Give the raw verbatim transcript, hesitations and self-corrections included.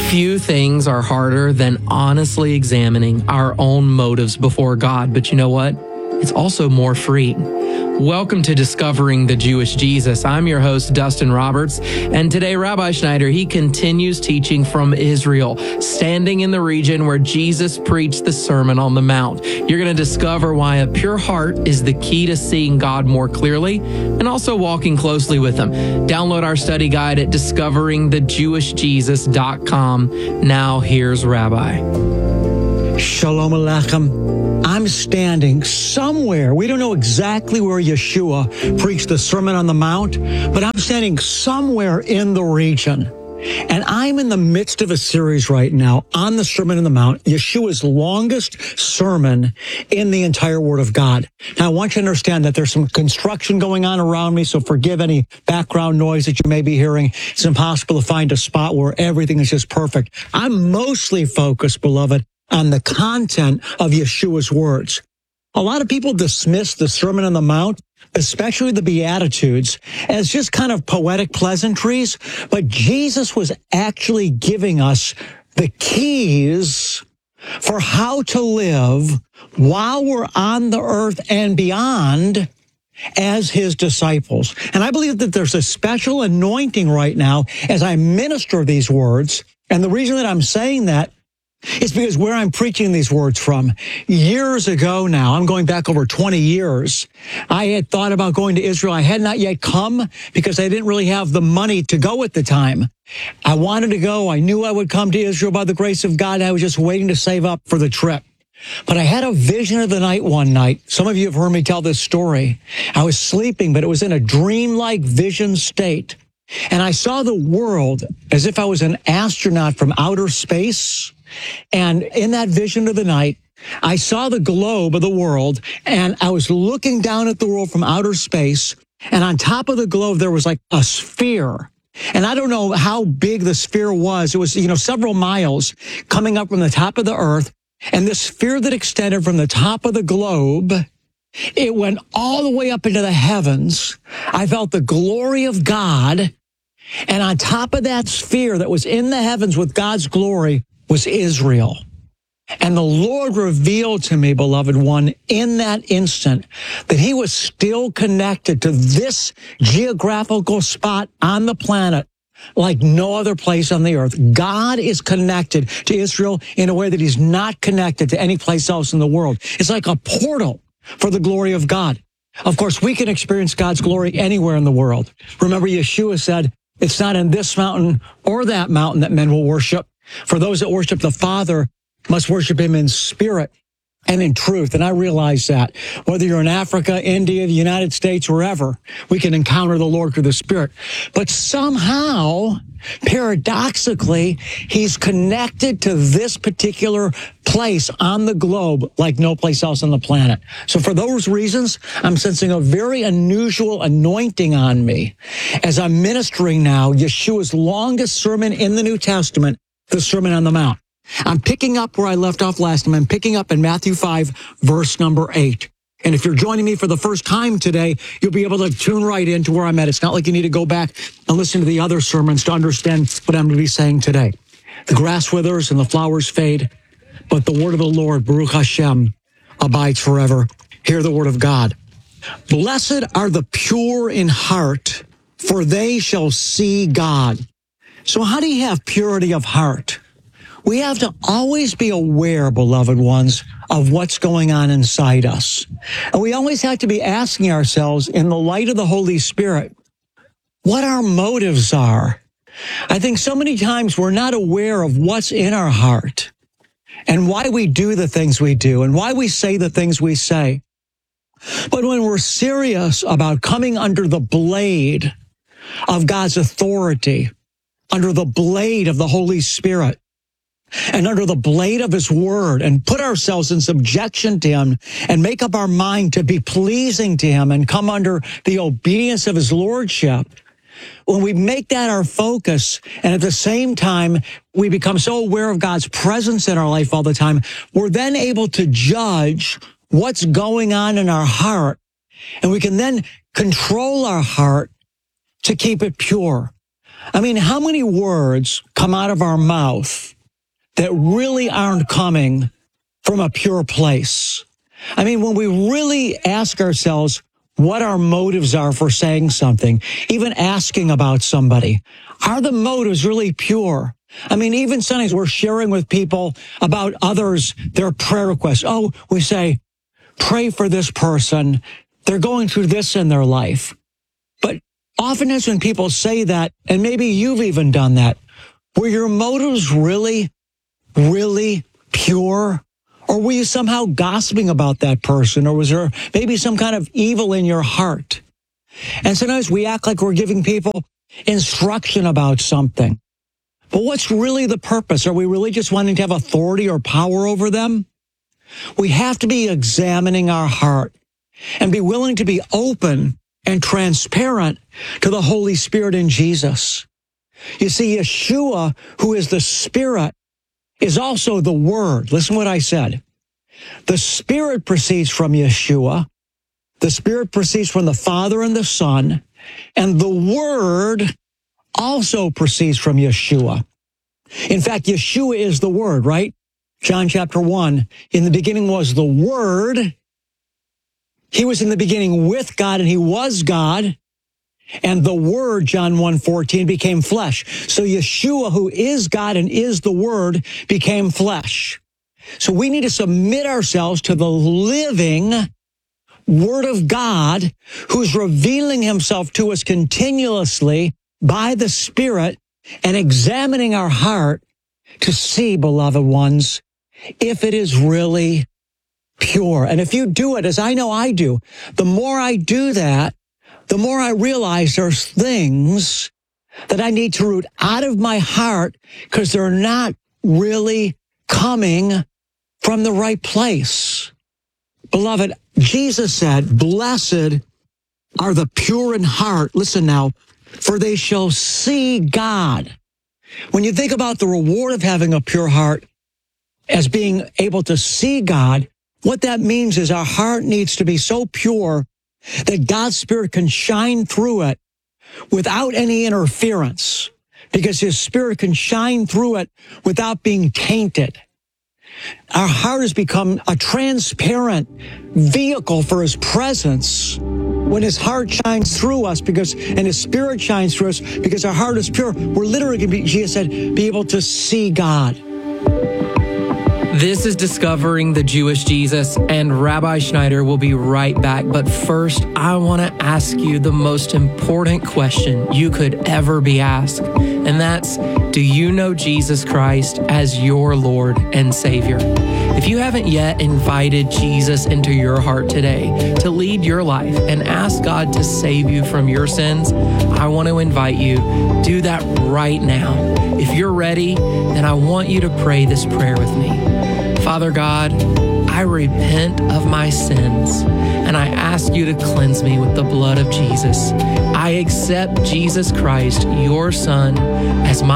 Few things are harder than honestly examining our own motives before God, but you know what? It's also more freeing. Welcome to Discovering the Jewish Jesus. I'm your host, Dustin Roberts, and today Rabbi Schneider, he continues teaching from Israel, standing in the region where Jesus preached the Sermon on the Mount. You're going to discover why a pure heart is the key to seeing God more clearly and also walking closely with Him. Download our study guide at discovering the jewish jesus dot com. Now here's Rabbi. Shalom Aleichem. I'm standing somewhere. We don't know exactly where Yeshua preached the Sermon on the Mount, but I'm standing somewhere in the region. And I'm in the midst of a series right now on the Sermon on the Mount, Yeshua's longest sermon in the entire Word of God. Now, I want you to understand that there's some construction going on around me, so forgive any background noise that you may be hearing. It's impossible to find a spot where everything is just perfect. I'm mostly focused, beloved, on the content of Yeshua's words. A lot of people dismiss the Sermon on the Mount, especially the Beatitudes, as just kind of poetic pleasantries, but Jesus was actually giving us the keys for how to live while we're on the earth and beyond as His disciples. And I believe that there's a special anointing right now as I minister these words. And the reason that I'm saying that it's because where I'm preaching these words from, years ago now, I'm going back over twenty years, I had thought about going to Israel. I had not yet come because I didn't really have the money to go at the time. I wanted to go. I knew I would come to Israel by the grace of God. I was just waiting to save up for the trip. But I had a vision of the night one night. Some of you have heard me tell this story. I was sleeping, but it was in a dreamlike vision state. And I saw the world as if I was an astronaut from outer space. And in that vision of the night, I saw the globe of the world, and I was looking down at the world from outer space, and on top of the globe, there was like a sphere. And I don't know how big the sphere was. It was, you know, several miles coming up from the top of the earth, and this sphere that extended from the top of the globe, it went all the way up into the heavens. I felt the glory of God, and on top of that sphere that was in the heavens with God's glory was Israel. And the Lord revealed to me, beloved one, in that instant that He was still connected to this geographical spot on the planet like no other place on the earth. God is connected to Israel in a way that He's not connected to any place else in the world. It's like a portal for the glory of God. Of course, we can experience God's glory anywhere in the world. Remember, Yeshua said, it's not in this mountain or that mountain that men will worship. For those that worship the Father must worship Him in spirit and in truth. And I realize that whether you're in Africa, India, the United States, wherever, we can encounter the Lord through the Spirit. But somehow, paradoxically, He's connected to this particular place on the globe like no place else on the planet. So for those reasons, I'm sensing a very unusual anointing on me as I'm ministering now Yeshua's longest sermon in the New Testament, the Sermon on the Mount. I'm picking up where I left off last time. I'm picking up in Matthew five, verse number eight. And if you're joining me for the first time today, you'll be able to tune right into where I'm at. It's not like you need to go back and listen to the other sermons to understand what I'm going to be saying today. The grass withers and the flowers fade, but the word of the Lord, Baruch Hashem, abides forever. Hear the word of God. Blessed are the pure in heart, for they shall see God. So how do you have purity of heart? We have to always be aware, beloved ones, of what's going on inside us. And we always have to be asking ourselves, in the light of the Holy Spirit, what our motives are. I think so many times we're not aware of what's in our heart and why we do the things we do and why we say the things we say. But when we're serious about coming under the blade of God's authority, under the blade of the Holy Spirit, and under the blade of His word, and put ourselves in subjection to Him and make up our mind to be pleasing to Him and come under the obedience of His lordship, when we make that our focus, and at the same time we become so aware of God's presence in our life all the time, we're then able to judge what's going on in our heart, and we can then control our heart to keep it pure. I mean, how many words come out of our mouth that really aren't coming from a pure place? I mean, when we really ask ourselves what our motives are for saying something, even asking about somebody, are the motives really pure? I mean, even sometimes we're sharing with people about others, their prayer requests. Oh, we say, pray for this person. They're going through this in their life. But often it's when people say that, and maybe you've even done that, were your motives really, really pure? Or were you somehow gossiping about that person? Or was there maybe some kind of evil in your heart? And sometimes we act like we're giving people instruction about something. But what's really the purpose? Are we really just wanting to have authority or power over them? We have to be examining our heart and be willing to be open and transparent to the Holy Spirit in Jesus. You see, Yeshua, who is the Spirit, is also the Word. Listen to what I said. The Spirit proceeds from Yeshua. The Spirit proceeds from the Father and the Son. And the Word also proceeds from Yeshua. In fact, Yeshua is the Word, right? John chapter one, in the beginning was the Word. He was in the beginning with God, and he was God. And the Word, John one fourteen, became flesh. So Yeshua, who is God and is the Word, became flesh. So we need to submit ourselves to the living Word of God, who's revealing himself to us continuously by the Spirit and examining our heart to see, beloved ones, if it is really pure. And if you do it, as I know I do, the more I do that, the more I realize there's things that I need to root out of my heart because they're not really coming from the right place. Beloved, Jesus said, blessed are the pure in heart. Listen now, for they shall see God. When you think about the reward of having a pure heart as being able to see God, what that means is our heart needs to be so pure that God's Spirit can shine through it without any interference, because his Spirit can shine through it without being tainted. Our heart has become a transparent vehicle for his presence. When his heart shines through us because, and his Spirit shines through us because our heart is pure, we're literally going to be, Jesus said, be able to see God. This is Discovering the Jewish Jesus, and Rabbi Schneider will be right back. But first, I want to ask you the most important question you could ever be asked, and that's, do you know Jesus Christ as your Lord and Savior? If you haven't yet invited Jesus into your heart today to lead your life and ask God to save you from your sins, I want to invite you, do that right now. If you're ready, then I want you to pray this prayer with me. Father God, I repent of my sins, and I ask you to cleanse me with the blood of Jesus. I accept Jesus Christ, your Son, as my